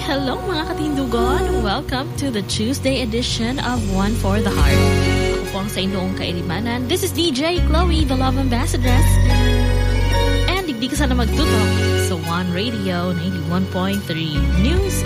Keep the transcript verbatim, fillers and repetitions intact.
hello mga katindugon! Welcome to the Tuesday edition of One for the Heart. Ako po ang sa inyong kailimanan. This is D J Chloe, the Love Ambassadress. And digdi ka sana magtutok sa One Radio ninety-one point three News